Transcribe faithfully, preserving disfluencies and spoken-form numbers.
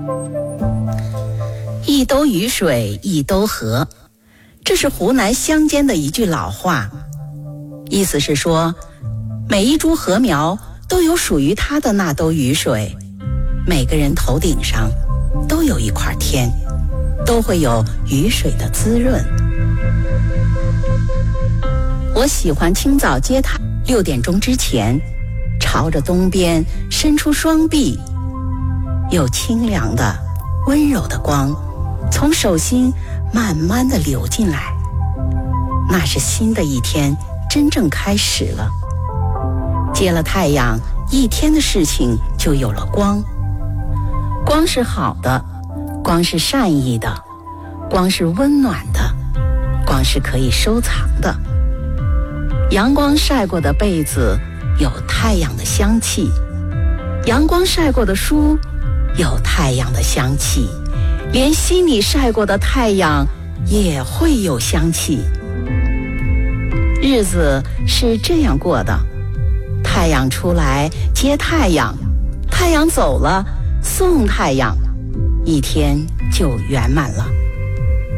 一兜雨水一兜河，这是湖南乡间的一句老话，意思是说，每一株禾苗都有属于它的那兜雨水，每个人头顶上都有一块天，都会有雨水的滋润。我喜欢清早接太，六点钟之前，朝着东边伸出双臂，有清凉的、温柔的光从手心慢慢地流进来，那是新的一天真正开始了。接了太阳，一天的事情就有了光。光是好的，光是善意的，光是温暖的，光是可以收藏的。阳光晒过的被子有太阳的香气，阳光晒过的书有太阳的香气，连心里晒过的太阳也会有香气。日子是这样过的，太阳出来接太阳，太阳走了送太阳，一天就圆满了。